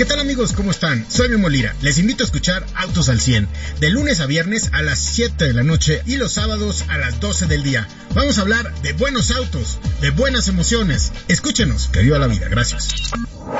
¿Qué tal amigos? ¿Cómo están? Soy Memo Lira. Les invito a escuchar Autos al 100, de lunes a viernes a las 7 de la noche y los sábados a las 12 del día. Vamos a hablar de buenos autos, de buenas emociones. Escúchenos, que viva la vida. Gracias.